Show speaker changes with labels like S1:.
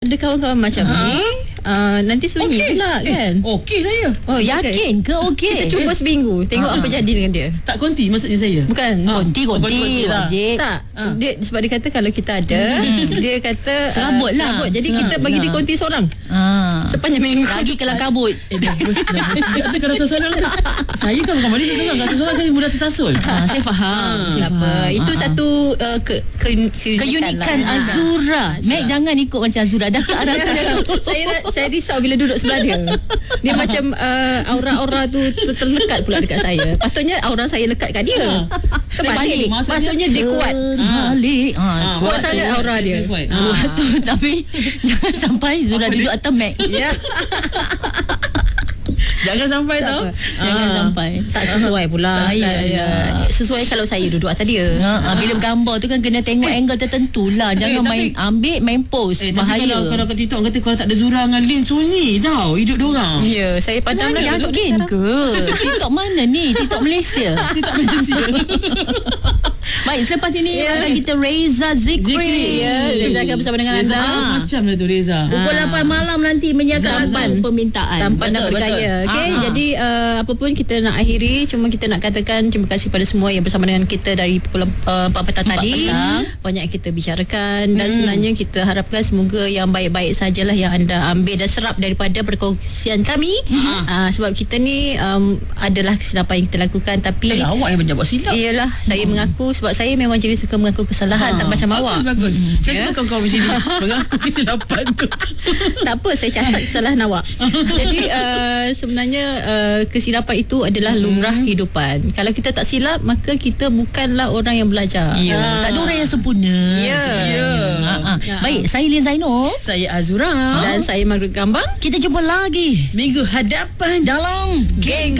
S1: ada kawan-kawan macam ni, nanti sunyi pula kan.
S2: Okey saya.
S1: Oh,
S3: Yakin ke okey?
S1: Kita cuba seminggu, tengok apa jadi dengan dia.
S2: Tak konti maksudnya saya.
S1: Bukan.
S3: Konti
S2: lah.
S3: wajib.
S1: Tak. Dia sebab dia kata kalau kita ada, dia kata
S3: Serabut lah.
S1: Jadi kita bagi dia konti seorang. Sepanjang minggu.
S3: Lagi kalau kabut.
S2: Bagus. Dia kalau sesuatu saya kan bukan Malaysia seorang. Kalau seorang saya mudah tersasul.
S3: Saya faham.
S1: Itu satu
S3: keunikan Azura. Meg jangan ikut macam Azura. Dah ke arah tu.
S1: Saya risau bila duduk sebelah dia. Dia macam aura-aura tu terlekat pula dekat saya. Patutnya aura saya lekat kat dia. Terbalik. Maksudnya dia kuat.
S3: Balik.
S1: Kuat sangat aura dia.
S3: Tu tapi jangan sampai Zura duduk atas Meg.
S1: Ya.
S2: Jangan sampai tau.
S3: Jangan sampai.
S1: Tak sesuai pula. Sesuai kalau saya duduk atas dia.
S3: Bila bergambar tu kan kena tengok angle tertentu lah. Jangan main pose. Bahaya.
S2: Kalau kat TikTok kata kalau tak ada Zura dengan Lin sunyi tau hidup diorang.
S1: Ya, saya padam
S3: Mana yakin ke? TikTok mana ni? TikTok Malaysia.
S2: TikTok Malaysia.
S3: Baik, selepas ini akan kita Reza Zikri.
S1: Reza akan bersama dengan
S2: Reza
S1: anda.
S2: macam lah tu Reza.
S3: Pukul 8 malam nanti menyatakan permintaan.
S1: Tampan dan berdaya. Okey, jadi apa pun kita nak akhiri, cuma kita nak katakan terima kasih pada semua yang bersama dengan kita dari pukul 4 petang tadi. Banyak kita bicarakan dan sebenarnya kita harapkan semoga yang baik-baik sajalah yang anda ambil dan serap daripada perkongsian kami. Sebab kita ni adalah kesilapan yang kita lakukan, tapi
S2: Awak yang banyak buat silap.
S1: iyalah, saya mengaku sebab saya memang jadi suka mengaku kesalahan, tak macam awak.
S2: Bagus. Saya suka kawan-kawan macam ni mengaku kesilapan tu.
S1: Tak apa, saya catat kesalahan awak. Jadi sebenarnya kesilapan itu adalah lumrah kehidupan. Kalau kita tak silap, maka kita bukanlah orang yang belajar.
S3: Tak ada orang yang sempurna. Baik, saya Lin Zainul.
S2: Saya Azura.
S1: Dan saya Margaret Gambang.
S3: Kita jumpa lagi
S2: Minggu hadapan
S3: dalam Geng